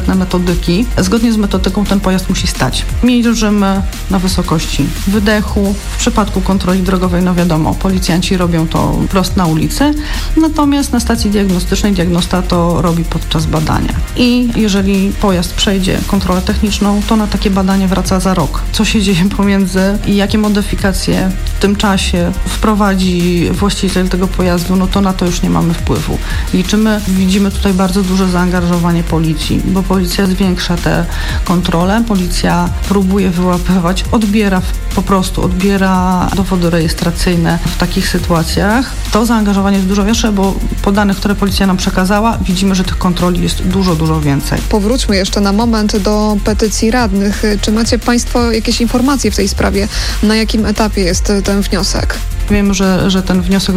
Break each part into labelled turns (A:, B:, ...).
A: konkretne metodyki. Zgodnie z metodyką ten pojazd musi stać. Mierzymy na wysokości wydechu. W przypadku kontroli drogowej, no wiadomo, policjanci robią to wprost na ulicy, natomiast na stacji diagnostycznej diagnosta to robi podczas badania. I jeżeli pojazd przejdzie kontrolę techniczną, to na takie badanie wraca za rok. Co się dzieje pomiędzy i jakie modyfikacje w tym czasie wprowadzi właściciel tego pojazdu, no to na to już nie mamy wpływu. Widzimy tutaj bardzo duże zaangażowanie policji, bo policja zwiększa te kontrole, policja próbuje wyłapywać, odbiera dowody rejestracyjne w takich sytuacjach. To zaangażowanie jest dużo większe, bo po danych, które policja nam przekazała, widzimy, że tych kontroli jest dużo, dużo więcej.
B: Powróćmy jeszcze na moment do petycji radnych. Czy macie Państwo jakieś informacje w tej sprawie? Na jakim etapie jest ten wniosek?
A: Wiem, że ten wniosek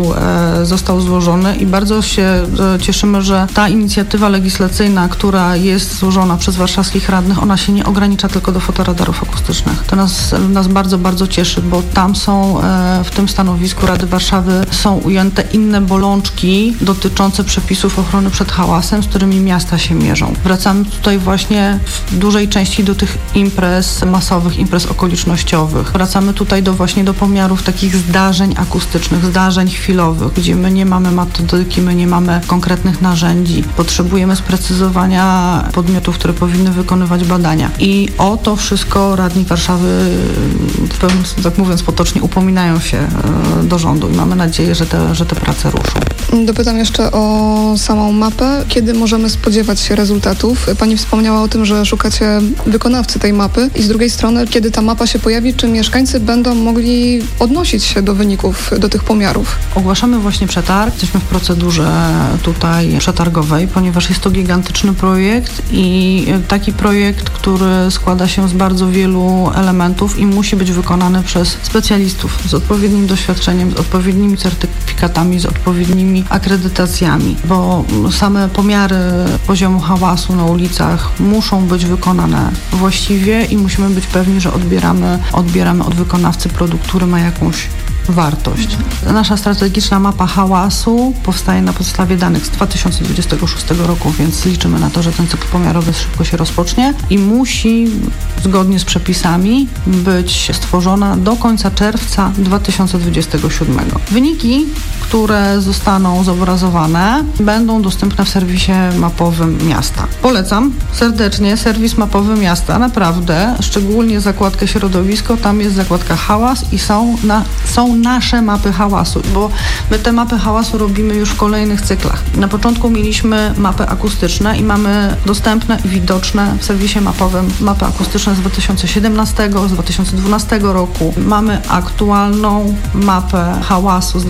A: został złożony i bardzo się cieszymy, że ta inicjatywa legislacyjna, która jest złożona przez warszawskich radnych, ona się nie ogranicza tylko do fotoradarów akustycznych. To nas bardzo, bardzo cieszy, bo tam są, w tym stanowisku Rady Warszawy są ujęte inne bolączki dotyczące przepisów ochrony przed hałasem, z którymi miasta się mierzą. Wracamy tutaj właśnie w dużej części do tych imprez masowych, imprez okolicznościowych. Wracamy tutaj do pomiarów takich zdarzeń akustycznych, zdarzeń chwilowych, gdzie my nie mamy metodyki, my nie mamy konkretnych narzędzi. Potrzebujemy sprecyzowania podmiotów, które powinny wykonywać badania. I o to wszystko radni Warszawy, w pewnym, tak mówiąc potocznie, upominają się do rządu i mamy nadzieję, że te prace ruszą.
B: Dopytam jeszcze o samą mapę. Kiedy możemy spodziewać się rezultatów? Pani wspomniała o tym, że szukacie wykonawcy tej mapy i z drugiej strony, kiedy ta mapa się pojawi, czy mieszkańcy będą mogli odnosić się do wyników, do tych pomiarów?
A: Ogłaszamy właśnie przetarg. Jesteśmy w procedurze tutaj przetargowej, ponieważ jest to gigantyczny projekt i taki projekt, który składa się z bardzo wielu elementów i musi być wykonany przez specjalistów z odpowiednim doświadczeniem, z odpowiednimi certyfikatami, z odpowiednimi akredytacjami, bo same pomiary poziomu hałasu na ulicach muszą być wykonane właściwie i musimy być pewni, że odbieramy od wykonawcy produkt, który ma jakąś wartość. Nasza strategiczna mapa hałasu powstaje na podstawie danych z 2026 roku, więc liczymy na to, że ten cykl pomiarowy szybko się rozpocznie i musi zgodnie z przepisami być stworzona do końca czerwca 2027. Wyniki, które zostaną zobrazowane, będą dostępne w serwisie mapowym miasta. Polecam serdecznie serwis mapowy miasta, naprawdę, szczególnie zakładkę środowisko, tam jest zakładka hałas i są nasze mapy hałasu, bo my te mapy hałasu robimy już w kolejnych cyklach. Na początku mieliśmy mapy akustyczne i mamy dostępne i widoczne w serwisie mapowym mapy akustyczne z 2017, z 2012 roku. Mamy aktualną mapę hałasu z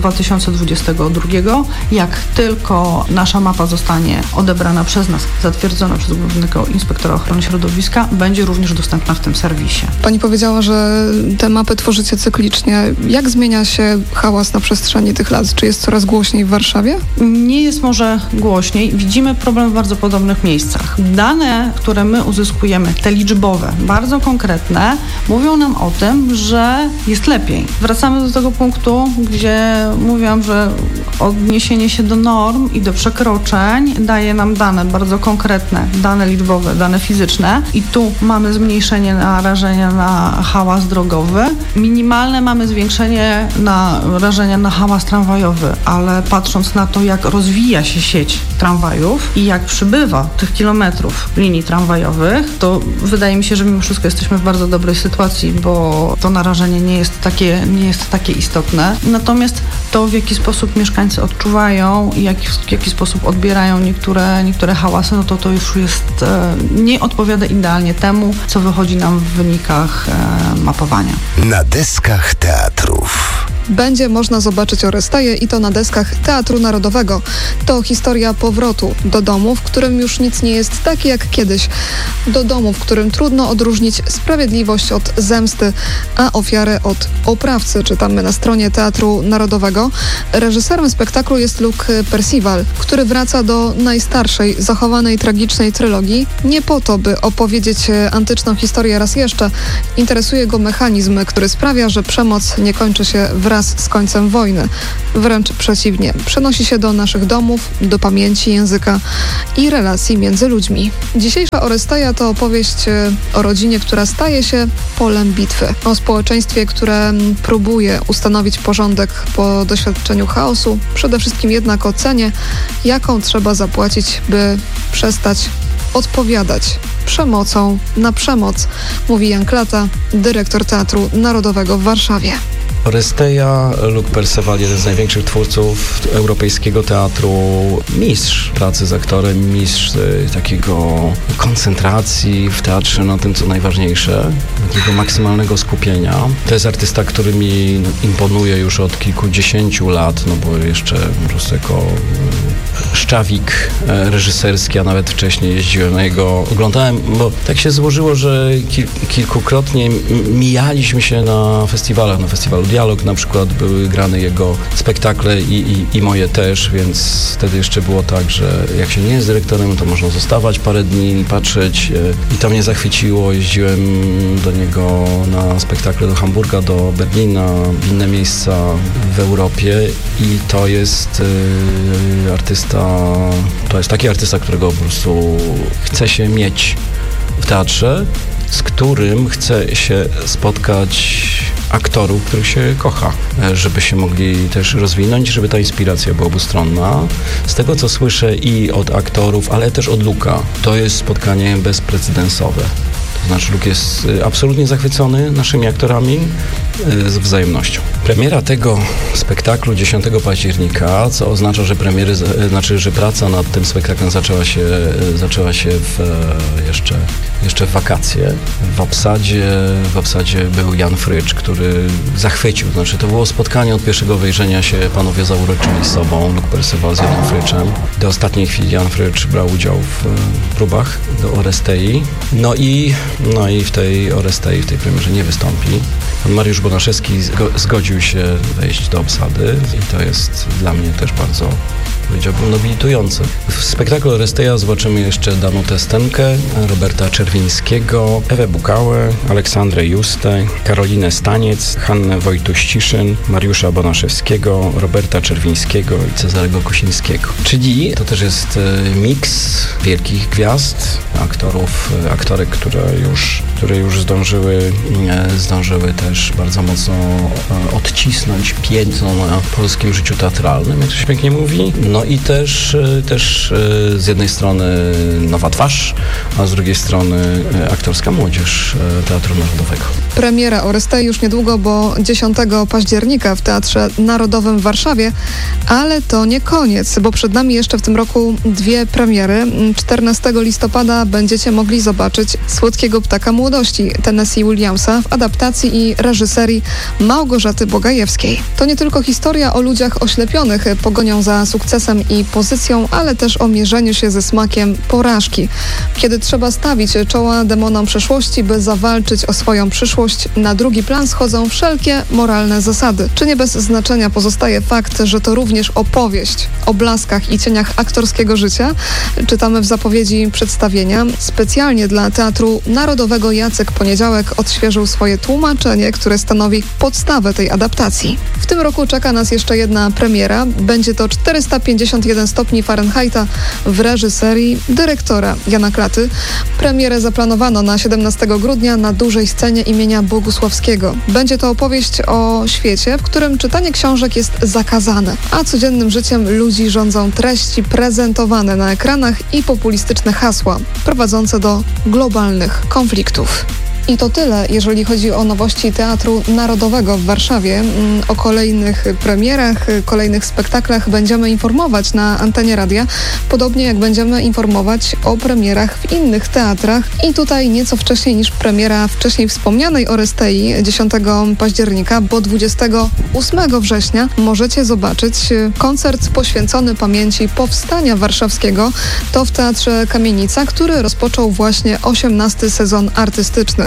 A: 2022. Jak tylko nasza mapa zostanie odebrana przez nas, zatwierdzona przez Głównego Inspektora Ochrony Środowiska, będzie również dostępna w tym serwisie.
B: Pani powiedziała, że te mapy tworzycie cyklicznie. Jak zmienia się hałas na przestrzeni tych lat? Czy jest coraz głośniej w Warszawie?
A: Nie jest może głośniej. Widzimy problem w bardzo podobnych miejscach. Dane, które my uzyskujemy, te liczbowe, bardzo konkretne, mówią nam o tym, że jest lepiej. Wracamy do tego punktu, gdzie mówiłam, że odniesienie się do norm i do przekroczeń daje nam dane bardzo konkretne, dane liczbowe, dane fizyczne i tu mamy zmniejszenie narażenia na hałas drogowy. Minimalne mamy zwiększenie narażenia na hałas tramwajowy, ale patrząc na to, jak rozwija się sieć tramwajów i jak przybywa tych kilometrów linii tramwajowych, to wydaje mi się, że mimo wszystko jesteśmy w bardzo dobrej sytuacji, bo to narażenie nie jest takie istotne. Natomiast to, w jaki sposób mieszkańcy odczuwają i w jaki sposób odbierają niektóre hałasy, no to już jest, nie odpowiada idealnie temu, co wychodzi nam w wynikach mapowania.
C: Na deskach teatrów.
B: Będzie można zobaczyć Oresteję i to na deskach Teatru Narodowego. To historia powrotu do domu, w którym już nic nie jest takie jak kiedyś. Do domu, w którym trudno odróżnić sprawiedliwość od zemsty, a ofiarę od oprawcy, czytamy na stronie Teatru Narodowego. Reżyserem spektaklu jest Luc Percival, który wraca do najstarszej, zachowanej tragicznej trylogii. Nie po to, by opowiedzieć antyczną historię raz jeszcze. Interesuje go mechanizm, który sprawia, że przemoc nie kończy się w wraz z końcem wojny. Wręcz przeciwnie, przenosi się do naszych domów, do pamięci, języka i relacji między ludźmi. Dzisiejsza Oresteia to opowieść o rodzinie, która staje się polem bitwy. O społeczeństwie, które próbuje ustanowić porządek po doświadczeniu chaosu. Przede wszystkim jednak o cenie, jaką trzeba zapłacić, by przestać odpowiadać przemocą na przemoc, mówi Jan Klata, dyrektor Teatru Narodowego w Warszawie.
D: Oresteia, Luc Perceval, jeden z największych twórców europejskiego teatru, mistrz pracy z aktorem, mistrz takiego koncentracji w teatrze na tym, co najważniejsze, takiego maksymalnego skupienia. To jest artysta, który mi imponuje już od kilkudziesięciu lat, no bo jeszcze po prostu jako szczawik reżyserski, a nawet wcześniej jeździłem na jego, oglądałem, bo tak się złożyło, że kilkukrotnie mijaliśmy się na festiwalach, na festiwalu Dialog na przykład były grane jego spektakle i moje też, więc wtedy jeszcze było tak, że jak się nie jest dyrektorem, to można zostawać parę dni i patrzeć i to mnie zachwyciło. Jeździłem do niego na spektakle do Hamburga, do Berlina, w inne miejsca w Europie i to jest taki artysta, którego po prostu chce się mieć w teatrze, z którym chce się spotkać aktorów, których się kocha, żeby się mogli też rozwinąć, żeby ta inspiracja była obustronna. Z tego, co słyszę i od aktorów, ale też od Luca, to jest spotkanie bezprecedensowe. To znaczy Luc jest absolutnie zachwycony naszymi aktorami z wzajemnością. Premiera tego spektaklu 10 października, co oznacza, że że praca nad tym spektaklem zaczęła się jeszcze w wakacje. W obsadzie był Jan Frycz, który zachwycił. Znaczy to było spotkanie od pierwszego wejrzenia się, panowie zauroczyli z sobą, Luc Perceval z Janem Fryczem. Do ostatniej chwili Jan Frycz brał udział w próbach do Orestei. No i w tej Orestei, w tej premierze nie wystąpi. Pan Mariusz Bonaszewski zgodził się wejść do obsady i to jest dla mnie też bardzo, powiedziałbym, nobilitujące. W spektaklu Oresteia zobaczymy jeszcze Danutę Stenkę, Roberta Czerwińskiego, Ewę Bukałę, Aleksandrę Justę, Karolinę Staniec, Hannę Wojtuś-Ciszyn, Mariusza Bonaszewskiego, Roberta Czerwińskiego i Cezarego Kosińskiego. Czyli to też jest miks wielkich gwiazd, aktorek, które już zdążyły też bardzo mocno odcisnąć piętno na polskim życiu teatralnym, jak to się pięknie mówi. No i też z jednej strony nowa twarz, a z drugiej strony aktorska młodzież Teatru Narodowego.
B: Premiera Orestei już niedługo, bo 10 października w Teatrze Narodowym w Warszawie, ale to nie koniec, bo przed nami jeszcze w tym roku dwie premiery. 14 listopada będziecie mogli zobaczyć Słodkiego ptaka młodości Tennessee Williamsa w adaptacji i reżyserii Małgorzaty Bogajewskiej. To nie tylko historia o ludziach oślepionych pogonią za sukcesem i pozycją, ale też o mierzeniu się ze smakiem porażki. Kiedy trzeba stawić czoła demonom przeszłości, by zawalczyć o swoją przyszłość, na drugi plan schodzą wszelkie moralne zasady. Czy nie bez znaczenia pozostaje fakt, że to również opowieść o blaskach i cieniach aktorskiego życia? Czytamy w zapowiedzi przedstawienia. Specjalnie dla Teatru Narodowego Jacek Poniedziałek odświeżył swoje tłumaczenie, które stanowi podstawę tej adaptacji. W tym roku czeka nas jeszcze jedna premiera. Będzie to 451 stopni Fahrenheita w reżyserii dyrektora Jana Klaty. Premierę zaplanowano na 17 grudnia na dużej scenie imienia Bogusławskiego. Będzie to opowieść o świecie, w którym czytanie książek jest zakazane, a codziennym życiem ludzi rządzą treści prezentowane na ekranach i populistyczne hasła prowadzące do globalnych konfliktów. I to tyle, jeżeli chodzi o nowości Teatru Narodowego w Warszawie. O kolejnych premierach, kolejnych spektaklach będziemy informować na antenie radia, podobnie jak będziemy informować o premierach w innych teatrach. I tutaj nieco wcześniej niż premiera wcześniej wspomnianej Orestei 10 października, bo 28 września możecie zobaczyć koncert poświęcony pamięci Powstania Warszawskiego. To w Teatrze Kamienica, który rozpoczął właśnie 18. sezon artystyczny.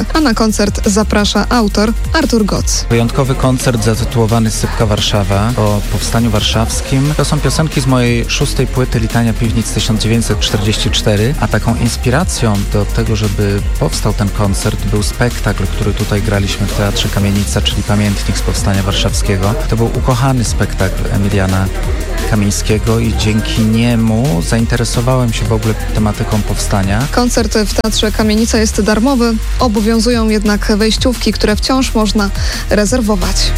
B: Warszawy. A na koncert zaprasza autor Artur Goc.
E: Wyjątkowy koncert zatytułowany Sypka Warszawa o powstaniu warszawskim. To są piosenki z mojej 6. płyty Litania Piwnic 1944, a taką inspiracją do tego, żeby powstał ten koncert, był spektakl, który tutaj graliśmy w Teatrze Kamienica, czyli Pamiętnik z powstania warszawskiego. To był ukochany spektakl Emiliana Kamińskiego i dzięki niemu zainteresowałem się w ogóle tematyką powstania.
B: Koncert w Teatrze Kamienica jest darmowy, obowiązują jednak wejściówki, które wciąż można rezerwować.